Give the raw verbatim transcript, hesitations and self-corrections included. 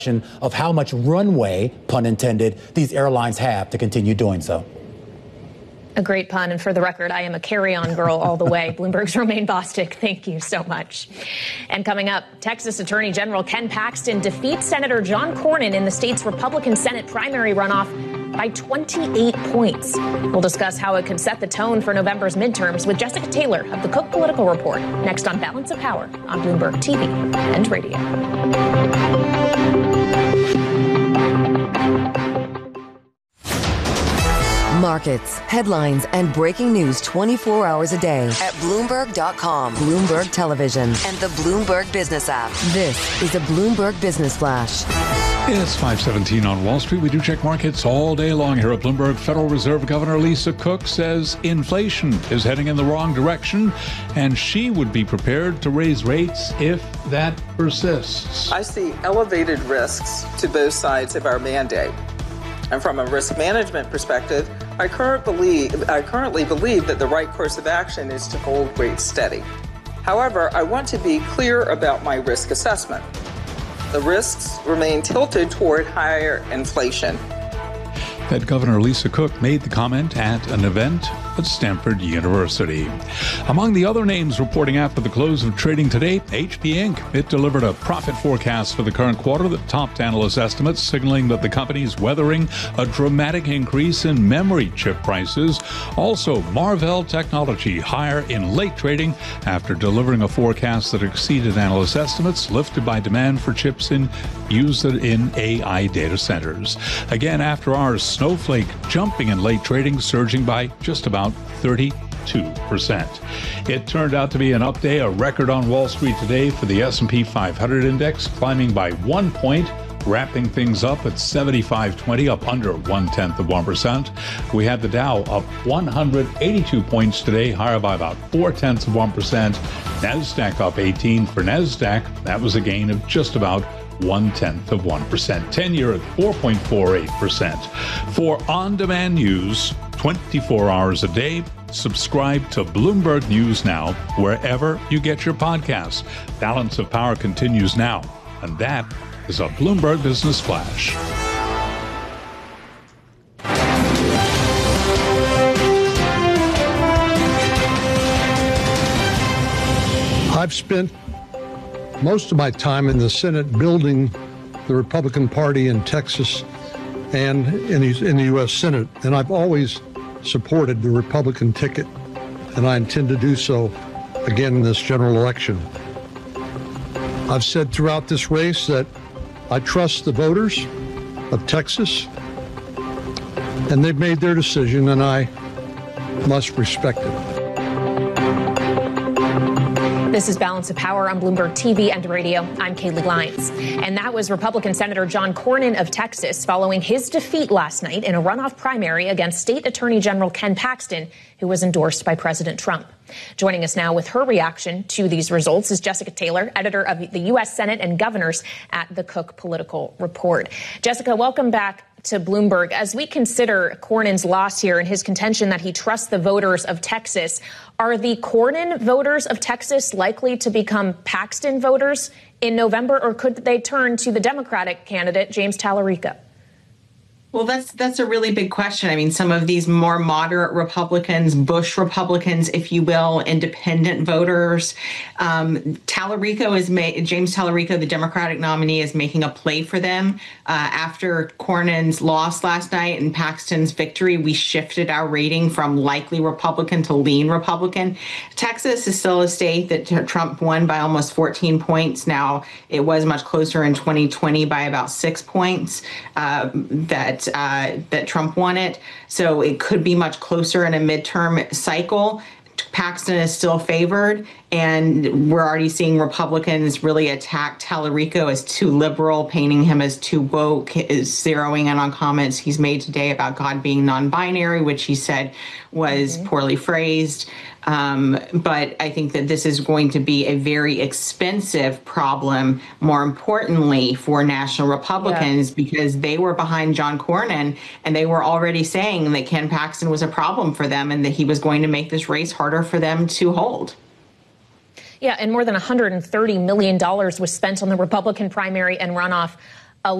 of how much runway, pun intended, these airlines have to continue doing so. A great pun. And for the record, I am a carry-on girl all the way. Bloomberg's Romaine Bostick, thank you so much. And coming up, Texas Attorney General Ken Paxton defeats Senator John Cornyn in the state's Republican Senate primary runoff by twenty-eight points. We'll discuss how it could set the tone for November's midterms with Jessica Taylor of the Cook Political Report, next on Balance of Power on Bloomberg T V and radio. Markets, headlines, and breaking news twenty-four hours a day at Bloomberg dot com, Bloomberg Television, and the Bloomberg Business app. This is a Bloomberg Business Flash. It's five seventeen on Wall Street. We do check markets all day long here at Bloomberg. Federal Reserve Governor Lisa Cook says inflation is heading in the wrong direction, and she would be prepared to raise rates if that persists. I see elevated risks to both sides of our mandate. And from a risk management perspective, I, current believe, I currently believe that the right course of action is to hold rates steady. However, I want to be clear about my risk assessment. The risks remain tilted toward higher inflation. Fed Governor Lisa Cook made the comment at an event at Stanford University. Among the other names reporting after the close of trading today, H P Incorporated. It delivered a profit topped for the current quarter that topped analyst estimates, signaling that the company is weathering a dramatic increase in memory chip prices. Also, Marvell Technology higher in late trading after delivering a forecast that exceeded analyst estimates, lifted by demand for chips in used in A I data centers. Again, after hours, Snowflake jumping in late trading, surging by just about thirty-two percent. It turned out to be an up day, a record on Wall Street today for the S and P five hundred index, climbing by one point, wrapping things up at seventy-five twenty, up under one-tenth of one percent. We had the Dow up one hundred eighty-two points today, higher by about four-tenths of one percent. NASDAQ up eighteen. For NASDAQ, that was a gain of just about one-tenth of one percent. ten-year at four point four eight percent. For on-demand news, twenty-four hours a day, subscribe to Bloomberg News Now wherever you get your podcasts. Balance of Power continues now, and that is a Bloomberg Business Flash. I've spent most of my time in the Senate building the Republican Party in Texas and in the, in the U S Senate, and I've always supported the Republican ticket, and I intend to do so again in this general election. I've said throughout this race that I trust the voters of Texas, and they've made their decision, and I must respect it. This is Balance of Power on Bloomberg T V and radio. I'm Kaylee Lyons. And that was Republican Senator John Cornyn of Texas following his defeat last night in a runoff primary against State Attorney General Ken Paxton, who was endorsed by President Trump. Joining us now with her reaction to these results is Jessica Taylor, editor of the U S Senate and Governors at the Cook Political Report. Jessica, welcome back to Bloomberg. As we consider Cornyn's loss here and his contention that he trusts the voters of Texas, are the Cornyn voters of Texas likely to become Paxton voters in November, or could they turn to the Democratic candidate, James Tallarico? Well, that's that's a really big question. I mean, some of these more moderate Republicans, Bush Republicans, if you will, independent voters. Um, Tallarico is ma- James Tallarico, the Democratic nominee, is making a play for them. Uh, after Cornyn's loss last night and Paxton's victory, we shifted our rating from likely Republican to lean Republican. Texas is still a state that t- Trump won by almost fourteen points. Now, it was much closer in twenty twenty by about six points. Uh, that Uh, that Trump won it. So it could be much closer in a midterm cycle. Paxton is still favored, and we're already seeing Republicans really attack Tallarico as too liberal, painting him as too woke, is zeroing in on comments he's made today about God being non-binary, which he said was mm-hmm. poorly phrased. Um, but I think that this is going to be a very expensive problem, more importantly, for national Republicans, yeah. because they were behind John Cornyn, and they were already saying that Ken Paxton was a problem for them and that he was going to make this race harder for them to hold. Yeah, and more than one hundred thirty million dollars was spent on the Republican primary and runoff